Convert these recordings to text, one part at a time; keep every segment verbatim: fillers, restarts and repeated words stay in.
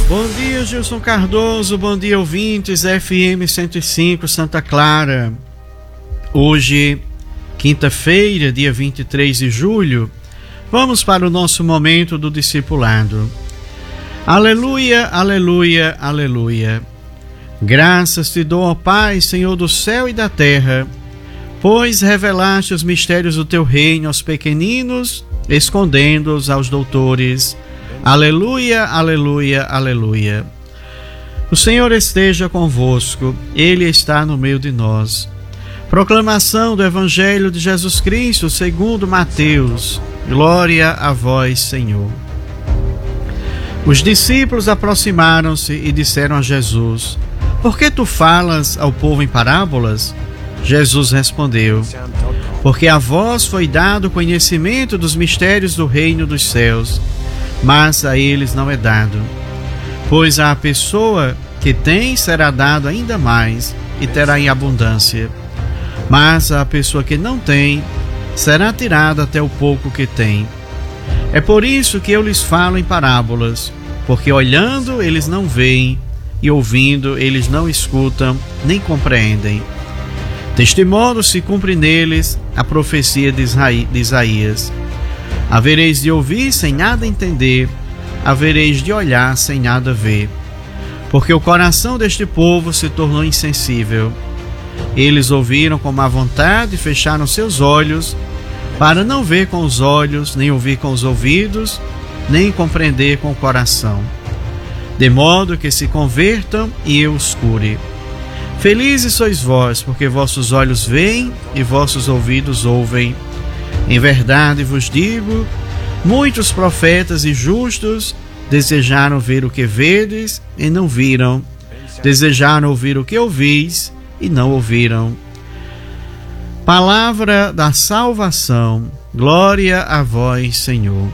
Bom dia, Gilson Cardoso, bom dia, ouvintes, F M cento e cinco, Santa Clara. Hoje, quinta-feira, dia vinte e três de julho, vamos para o nosso momento do discipulado. Aleluia, aleluia, aleluia. Graças te dou, ó Pai, Senhor do céu e da terra, pois revelaste os mistérios do teu reino aos pequeninos, escondendo-os aos doutores. Aleluia, aleluia, aleluia. O Senhor esteja convosco, Ele está no meio de nós. Proclamação do Evangelho de Jesus Cristo segundo Mateus. Glória a vós, Senhor. Os discípulos aproximaram-se e disseram a Jesus: Por que tu falas ao povo em parábolas? Jesus respondeu: Porque a vós foi dado conhecimento dos mistérios do reino dos céus, mas a eles não é dado. Pois à pessoa que tem será dado ainda mais e terá em abundância, mas à pessoa que não tem será tirado até o pouco que tem. É por isso que eu lhes falo em parábolas, porque olhando eles não veem e ouvindo eles não escutam nem compreendem. Deste modo se cumpre neles a profecia de Isaías: havereis de ouvir sem nada entender, havereis de olhar sem nada ver. Porque o coração deste povo se tornou insensível. Eles ouviram com má vontade e fecharam seus olhos, para não ver com os olhos, nem ouvir com os ouvidos, nem compreender com o coração, de modo que se convertam e eu os cure. Felizes sois vós, porque vossos olhos veem e vossos ouvidos ouvem. Em verdade vos digo, muitos profetas e justos desejaram ver o que vedes e não viram, desejaram ouvir o que ouvis e não ouviram. Palavra da salvação, glória a vós, Senhor.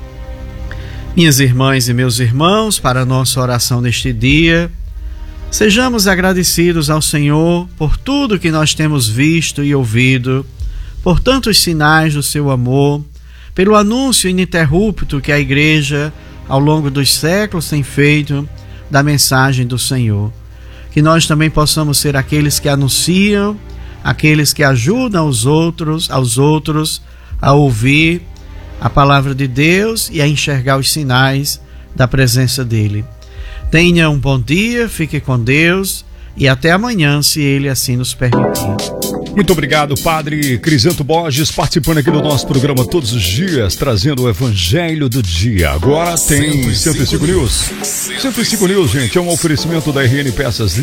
Minhas irmãs e meus irmãos, para a nossa oração neste dia, sejamos agradecidos ao Senhor por tudo que nós temos visto e ouvido, por tantos sinais do seu amor, pelo anúncio ininterrupto que a Igreja, ao longo dos séculos, tem feito da mensagem do Senhor. Que nós também possamos ser aqueles que anunciam, aqueles que ajudam os outros, aos outros a ouvir a palavra de Deus e a enxergar os sinais da presença dele. Tenha um bom dia, fique com Deus e até amanhã, se Ele assim nos permitir. Muito obrigado, Padre Crisanto Borges, participando aqui do nosso programa todos os dias, trazendo o Evangelho do Dia. Agora tem cento e cinco News. cento e cinco News, gente, é um oferecimento da R N Peças